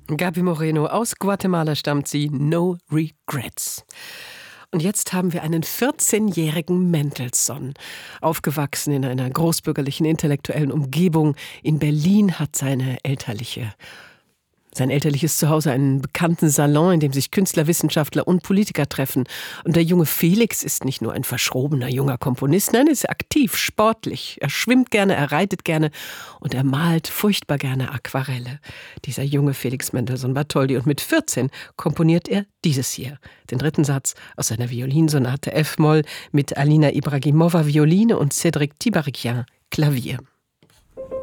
Gaby Moreno aus Guatemala stammt sie, No Regrets. Und jetzt haben wir einen 14-jährigen Mendelssohn. Aufgewachsen in einer großbürgerlichen intellektuellen Umgebung. In Berlin hat sein elterliches Zuhause einen bekannten Salon, in dem sich Künstler, Wissenschaftler und Politiker treffen. Und der junge Felix ist nicht nur ein verschrobener junger Komponist, nein, er ist aktiv, sportlich. Er schwimmt gerne, er reitet gerne und er malt furchtbar gerne Aquarelle. Dieser junge Felix Mendelssohn Bartholdy. Und mit 14 komponiert er dieses hier, den dritten Satz aus seiner Violinsonate F-Moll mit Alina Ibragimova Violine und Cédric Tibarikian Klavier.